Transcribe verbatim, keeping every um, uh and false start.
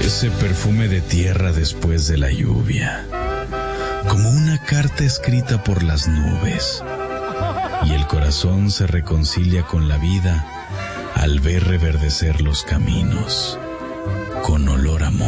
ese perfume de tierra después de la lluvia, como una carta escrita por las nubes, y el corazón se reconcilia con la vida al ver reverdecer los caminos con olor a amor.